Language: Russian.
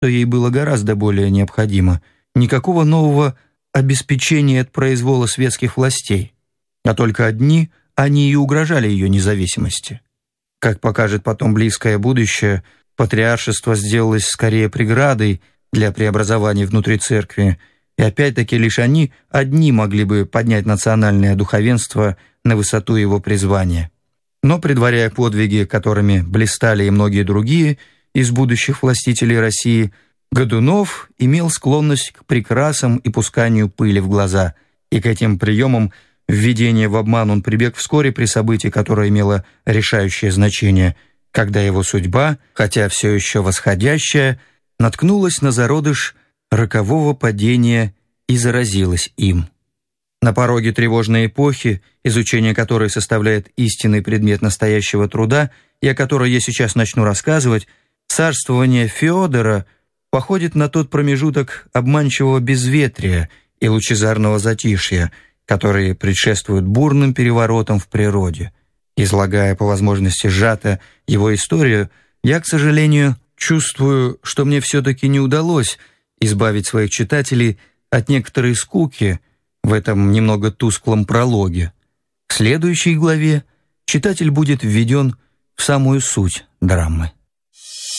что ей было гораздо более необходимо, никакого нового обеспечения от произвола светских властей, а только одни они и угрожали ее независимости. Как покажет потом близкое будущее, патриаршество сделалось скорее преградой для преобразований внутри церкви, и опять-таки лишь они одни могли бы поднять национальное духовенство на высоту его призвания. Но, предваряя подвиги, которыми блистали и многие другие из будущих властителей России, Годунов имел склонность к прикрасам и пусканию пыли в глаза, и к этим приемам введения в обман он прибег вскоре при событии, которое имело решающее значение, когда его судьба, хотя все еще восходящая, наткнулась на зародыш рокового падения и заразилась им. На пороге тревожной эпохи, изучение которой составляет истинный предмет настоящего труда, и о которой я сейчас начну рассказывать, царствование Феодора походит на тот промежуток обманчивого безветрия и лучезарного затишья, которые предшествуют бурным переворотам в природе. Излагая по возможности сжато его историю, я, к сожалению, чувствую, что мне все-таки не удалось избавить своих читателей от некоторой скуки в этом немного тусклом прологе. В следующей главе читатель будет введен в самую суть драмы.